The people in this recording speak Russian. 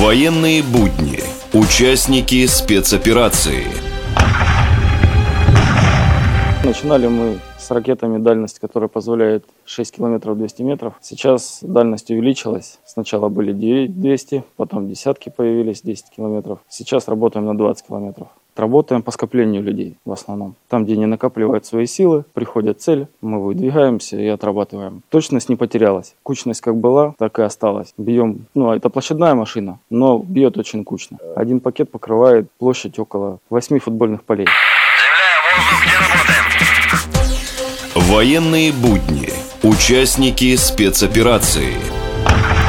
Военные будни. Участники спецоперации. Начинали мы с ракетами, дальность которая позволяет 6 километров 200 метров. Сейчас дальность увеличилась. Сначала были 200, потом десятки появились, 10 километров. Сейчас работаем на 20 километров. Работаем по скоплению людей в основном. Там, где они накапливают свои силы, приходит цель, мы выдвигаемся и отрабатываем. Точность не потерялась. Кучность как была, так и осталась. Бьем, это площадная машина, но бьет очень кучно. Один пакет покрывает площадь около 8 футбольных полей. Военные будни. Участники спецоперации.